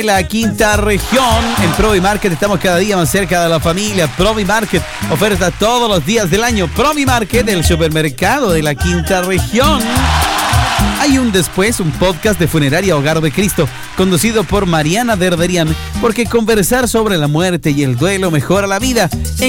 La quinta región. En Provi Market estamos cada día más cerca de la familia. Provi Market, oferta todos los días del año. Provi Market, el supermercado de la quinta región. Hay un después, un podcast de Funeraria Hogar de Cristo, conducido por Mariana Derderian, porque conversar sobre la muerte y el duelo mejora la vida.